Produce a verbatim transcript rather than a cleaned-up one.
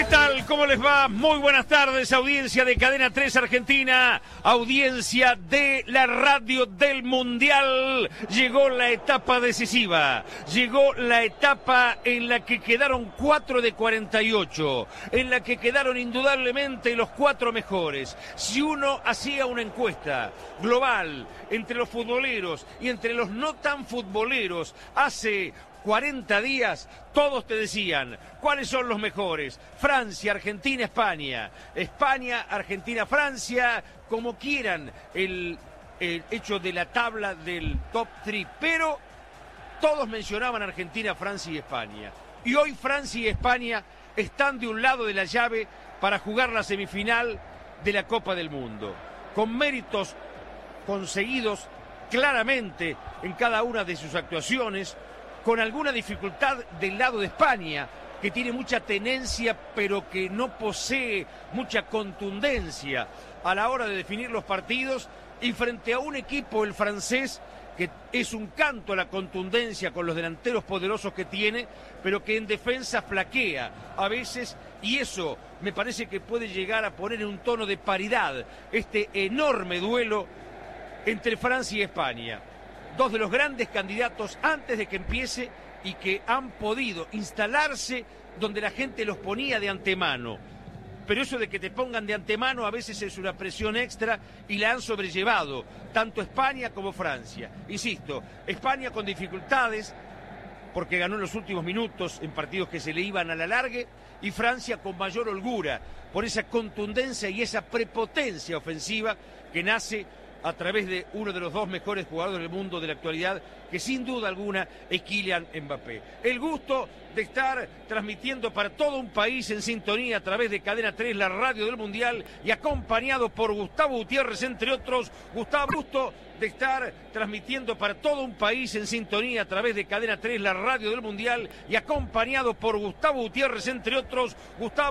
tal? ¿Cómo les va? Muy buenas tardes, audiencia de Cadena tres Argentina, audiencia de la radio del Mundial. Llegó la etapa decisiva, llegó la etapa en la que quedaron cuatro de cuarenta y ocho, en la que quedaron indudablemente los cuatro mejores. Si uno hacía una encuesta global entre los futboleros y entre los no tan futboleros hace cuarenta días, todos te decían cuáles son los mejores: Francia, Argentina, España, España, Argentina, Francia, como quieran el, el hecho de la tabla del top tres, pero todos mencionaban Argentina, Francia y España. Y hoy Francia y España están de un lado de la llave para jugar la semifinal de la Copa del Mundo, con méritos conseguidos claramente en cada una de sus actuaciones, con alguna dificultad del lado de España, que tiene mucha tenencia, pero que no posee mucha contundencia a la hora de definir los partidos, y frente a un equipo, el francés, que es un canto a la contundencia con los delanteros poderosos que tiene, pero que en defensa flaquea a veces, y eso me parece que puede llegar a poner en un tono de paridad este enorme duelo entre Francia y España. Dos de los grandes candidatos antes de que empiece y que han podido instalarse donde la gente los ponía de antemano. Pero eso de que te pongan de antemano a veces es una presión extra y la han sobrellevado tanto España como Francia. Insisto, España con dificultades porque ganó en los últimos minutos en partidos que se le iban a la largue, y Francia con mayor holgura por esa contundencia y esa prepotencia ofensiva que nace a través de uno de los dos mejores jugadores del mundo de la actualidad, que sin duda alguna es Kylian Mbappé. El gusto de estar transmitiendo para todo un país en sintonía a través de Cadena tres, la radio del Mundial, y acompañado por Gustavo Gutiérrez, entre otros. Gustavo, gusto de estar transmitiendo para todo un país en sintonía a través de Cadena tres, la radio del Mundial, y acompañado por Gustavo Gutiérrez, entre otros. Gustavo.